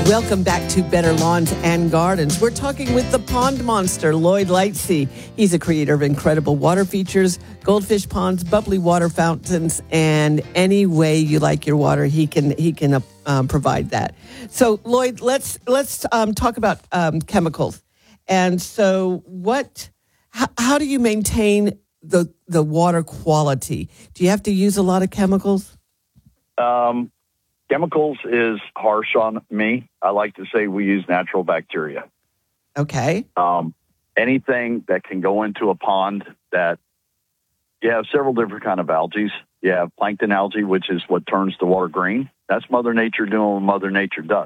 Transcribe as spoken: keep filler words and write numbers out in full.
Welcome back to Better Lawns and Gardens. We're talking with the pond monster, Lloyd Lightsey. He's a creator of incredible water features, goldfish ponds, bubbly water fountains, and any way you like your water, he can he can um, provide that. So, Lloyd, let's let's um, talk about um, chemicals. And so, what? How, how do you maintain the the water quality? Do you have to use a lot of chemicals? Um. Chemicals is harsh on me. I like to say we use natural bacteria. Okay. Um, anything that can go into a pond that you have several different kind of algae. You have plankton algae, which is what turns the water green. That's Mother Nature doing what Mother Nature does.